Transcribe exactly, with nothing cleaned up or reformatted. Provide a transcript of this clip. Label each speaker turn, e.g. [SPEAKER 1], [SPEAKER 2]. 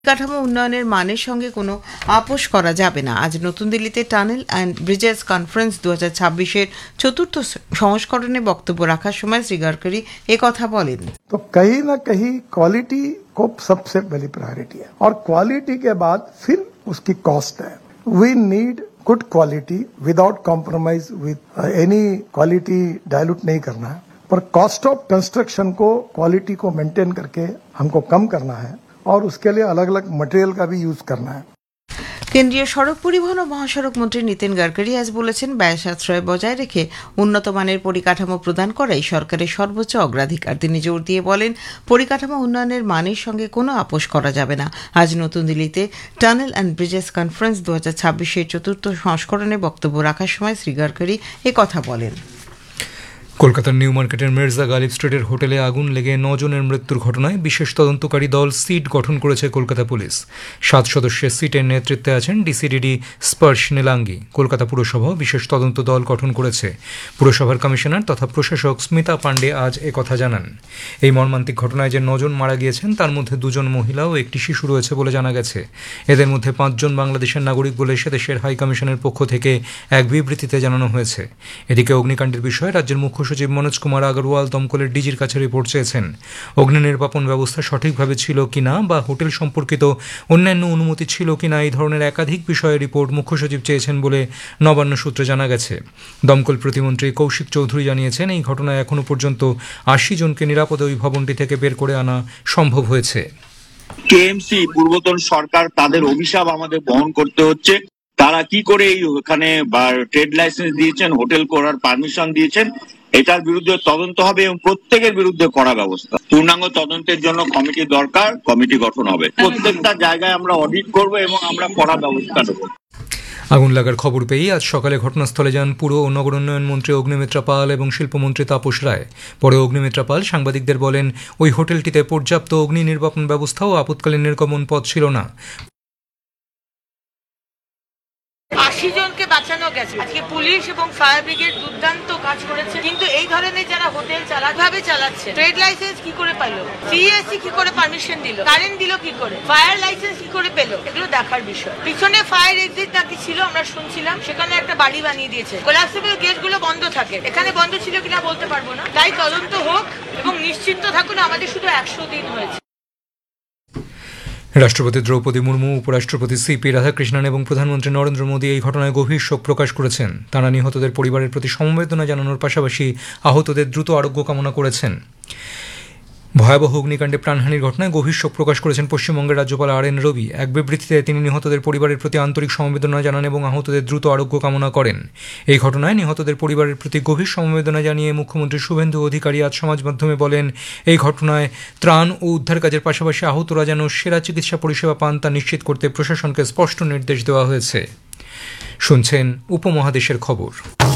[SPEAKER 1] কাঠামো উন্নয়নের মানের সঙ্গে কোনো আপোষ করা যাবে না। আজ নতুন দিল্লিতে টানেল অ্যান্ড ব্রিজেস কনফারেন্স দু হাজার ছাব্বিশের চতুর্থ সংস্করণে বক্তব্য রাখার সময় শ্রী গডকরি একথা বলেন।
[SPEAKER 2] তো कहीं ना कहीं क्वालिटी को सबसे पहली प्रायोरिटी है और क्वालिटी के बाद फिर उसकी कॉस्ट है। We need good quality without compromise with any quality dilute नहीं करना है, पर कॉस्ट ऑफ कंस्ट्रक्शन को क्वालिटी को मेंटेन करके हमको कम करना है और उसके लिए अलग अलग मटेरियल का भी यूज करना है।
[SPEAKER 1] কেন্দ্রীয় সড়ক পরিবহন ও মহাসড়ক মন্ত্রী নীতিন গডকরি আজ বলেছেন, ব্যয় সাশ্রয় বজায় রেখে উন্নত মানের পরিকাঠামো প্রদান করাই সরকারের সর্বোচ্চ অগ্রাধিকার। তিনি জোর দিয়ে বলেন, পরিকাঠামো উন্নয়নের মানের সঙ্গে কোনো আপোষ করা যাবে না। আজ নতুন দিল্লিতে টানেল অ্যান্ড ব্রিজেস কনফারেন্স দু হাজার ছাব্বিশের চতুর্থ সংস্করণে বক্তব্য রাখার সময় শ্রী গডকরি একথা বলেন।
[SPEAKER 3] কলকাতার নিউ মার্কেটের মির্জা গালিব স্ট্রিটের হোটেলে আগুন লেগে নজনের মৃত্যুর ঘটনায় বিশেষ তদন্তকারী দল সিট গঠন করেছে কলকাতা পুলিশ। সাত সদস্যের সিটের নেতৃত্বে আছেন ডিসিডিডি স্পর্শ নীলাঙ্গি। কলকাতা পুরসভাও বিশেষ তদন্ত দল গঠন করেছে। পুরসভার কমিশনার তথা প্রশাসক স্মিতা পাণ্ডে আজ একথা জানান। এই মর্মান্তিক ঘটনায় যে নজন মারা গিয়েছেন তার মধ্যে দুজন মহিলা ও একটি শিশু রয়েছে বলে জানা গেছে। এদের মধ্যে পাঁচজন বাংলাদেশের নাগরিক বলে সে দেশের হাই কমিশনের পক্ষ থেকে এক বিবৃতিতে জানানো হয়েছে। এদিকে অগ্নিকাণ্ডের বিষয়ে রাজ্যের মুখ্য সচিব মনোজ কুমার আগরওয়াল দমকলের ডিজির কাছে রিপোর্ট চেয়েছেন। অগ্নি নির্বাপন ব্যবস্থা সঠিকভাবে ছিল কিনা বা হোটেল সম্পর্কিত অন্যান্য অনুমতি ছিল কিনা এই ধরনের একাধিক বিষয়ে রিপোর্ট মুখ্য সচিব চেয়েছেন বলে নবান্ন সূত্রে জানা গেছে। দমকল প্রতিমন্ত্রী কৌশিক চৌধুরী জানিয়েছেন, এই ঘটনায় এখনো পর্যন্ত আশি জনকে নিরাপদে ওই ভবনটি থেকে বের করে আনা সম্ভব হয়েছে।
[SPEAKER 4] কেএমসি পূর্বতন সরকার তাদের অভিশাপ আমাদের বহন করতে হচ্ছে। তারা কি করে এই ওখানে ট্রেড লাইসেন্স দিয়েছেন, হোটেল করার পারমিশন দিয়েছেন, এটার বিরুদ্ধে তদন্ত হবে এবং প্রত্যেকের বিরুদ্ধে কড়া ব্যবস্থা। পূর্ণাঙ্গ তদন্তের জন্য কমিটি দরকার, কমিটি গঠন হবে। প্রত্যেকটা জায়গায় আমরা অডিট করব এবং আমরা কড়া ব্যবস্থা নেব।
[SPEAKER 3] আগুন লাগার খবর পেয়েই আজ সকালে ঘটনাস্থলে যান পুর ও নগর উন্নয়ন মন্ত্রী অগ্নিমিত্রা পাল এবং শিল্পমন্ত্রী তাপস রায়। পরে অগ্নিমিত্রা পাল সাংবাদিকদের বলেন, ওই হোটেলটিতে পর্যাপ্ত অগ্নি নির্বাপন ব্যবস্থা ও আপৎকালীন নির্গমন পথ ছিল না।
[SPEAKER 5] আশি জনকে বাঁচানো গেছে। আজকে পুলিশ এবং ফায়ার ব্রিগেড দুর্দান্ত কাজ করেছে, কিন্তু এই ধরনের যারা হোটেল চালাভাবে চালাচ্ছে, ট্রেড লাইসেন্স কি করে পেলো, সিএসসি কি করে পারমিশন দিল, কারেন্ট দিল কি করে, ফায়ার লাইসেন্স কি করে পেলো, এগুলো দেখার বিষয়। পিছনে ফায়ার এক্সিট নাকি ছিল আমরা শুনছিলাম, সেখানে একটা বাড়ি বানিয়ে দিয়েছে। কোলাপসিবল গেট গুলো বন্ধ থাকে, এখানে বন্ধ ছিল কিনা বলতে পারবো না। তাই তদন্ত হোক এবং নিশ্চিন্ত থাকুন, আমাদের শুধু একশো দিন হয়েছে।
[SPEAKER 3] রাষ্ট্রপতি দ্রৌপদী মুর্মু, উপরাষ্ট্রপতি সিপি রাধাকৃষ্ণন এবং প্রধানমন্ত্রী নরেন্দ্র মোদী এই ঘটনায় গভীর শোক প্রকাশ করেছেন। তাঁরা নিহতদের পরিবারের প্রতি সমবেদনা জানানোর পাশাপাশি আহতদের দ্রুত আরোগ্য কামনা করেছেন। ভয়াবহ অগ্নিকাণ্ডে প্রাণহানির ঘটনায় গভীর শোক প্রকাশ করেছেন পশ্চিমবঙ্গের রাজ্যপাল আর এন রবি। এক বিবৃতিতে তিনি নিহতদের পরিবারের প্রতি আন্তরিক সমবেদনা জানান এবং আহতদের দ্রুত আরোগ্য কামনা করেন। এই ঘটনায় নিহতদের পরিবারের প্রতি গভীর সমবেদনা জানিয়ে মুখ্যমন্ত্রী শুভেন্দু অধিকারী আজ সমাজ মাধ্যমে বলেন, এই ঘটনায় ত্রাণ ও উদ্ধার কাজের পাশাপাশি আহতরা যেন সেরা চিকিৎসা পরিষেবা পান তা নিশ্চিত করতে প্রশাসনকে স্পষ্ট নির্দেশ দেওয়া হয়েছে। শুনছেন উপমহাদেশের খবর।